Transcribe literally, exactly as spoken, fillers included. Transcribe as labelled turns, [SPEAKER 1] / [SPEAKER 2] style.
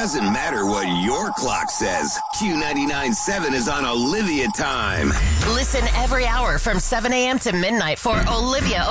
[SPEAKER 1] doesn't matter what your clock says. Q ninety-nine point seven is on Olivia time.
[SPEAKER 2] Listen every hour from seven a.m. to midnight for Olivia